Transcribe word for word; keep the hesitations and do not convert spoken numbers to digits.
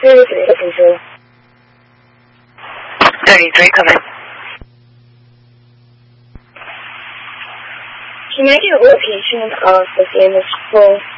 thirty-three control. thirty-three, come in. Can I get a location of the famous full